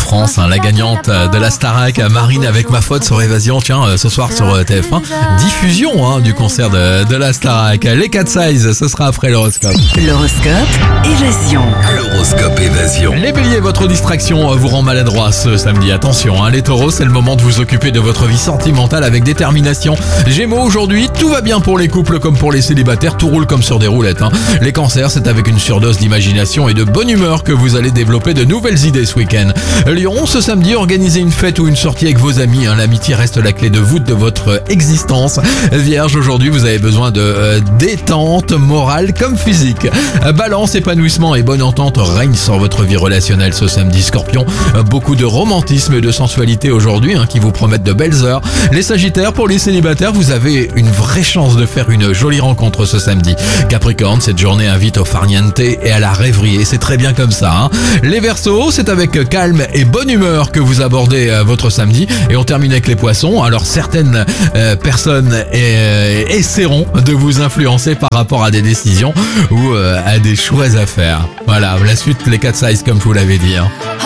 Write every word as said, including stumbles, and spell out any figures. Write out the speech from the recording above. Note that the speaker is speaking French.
France, hein, la gagnante de la Starac, Marine avec Ma Faute sur Évasion. Tiens, ce soir sur T F un, diffusion hein, du concert de, de la Starac. Les Cat Size, ce sera après l'horoscope. L'horoscope Évasion. L'horoscope Évasion. Les béliers, votre distraction vous rend maladroit ce samedi. Attention, hein, les taureaux, c'est le moment de vous occuper de votre vie sentimentale avec détermination. Gémeaux, aujourd'hui, tout va bien pour les couples comme pour les célibataires, tout roule comme sur des roulettes. Hein. Les cancers, c'est avec une surdose d'imagination et de bonne humeur que vous allez développer de nouvelles idées ce week-end. Lion, ce samedi, organisez une fête ou une sortie avec vos amis. Hein. L'amitié reste la clé de voûte de votre existence. Vierge, aujourd'hui, vous avez besoin de euh, détente morale comme physique. Balance, épanouissement et bonne entente règnent sur votre vie relationnelle ce samedi. Scorpion, beaucoup de romantisme et de sensualité aujourd'hui hein, qui vous promettent de belles heures. Les Sagittaires, pour les célibataires, vous avez une vraie chance de faire une jolie rencontre ce samedi. Capricorne, cette journée invite au farniente et à la rêverie et c'est très bien comme ça. Hein. Les Verseaux, c'est avec calme et bonne humeur que vous abordez euh, votre samedi. Et on termine avec les Poissons. Alors certaines euh, personnes euh, essaieront de vous influencer par rapport à des décisions ou euh, à des choix à faire. Voilà, la suite, les Cat Size comme je vous l'avais dit. Hein.